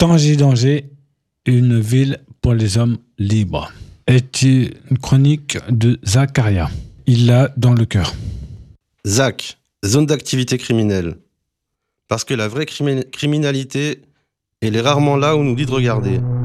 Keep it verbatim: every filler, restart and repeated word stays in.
Tanger-Danger, une ville pour les hommes libres, est une chronique de Zacharia. Il l'a dans le cœur. Zach, zone d'activité criminelle. Parce que la vraie crimi- criminalité, elle est rarement là où on nous dit de regarder.